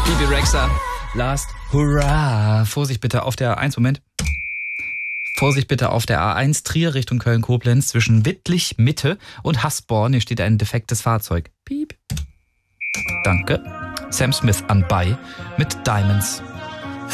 Bibi Rexha, Last Hurrah. Vorsicht bitte auf der A1, Moment. Vorsicht bitte auf der A1 Trier Richtung Köln-Koblenz zwischen Wittlich Mitte und Hasborn. Hier steht ein defektes Fahrzeug. Piep. Danke. Sam Smith an bei mit Diamonds.